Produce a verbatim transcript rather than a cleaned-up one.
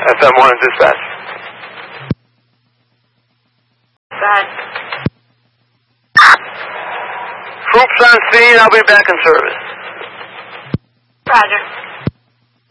F M one and dispatch. Bad. Troops on scene, I'll be back in service. Roger.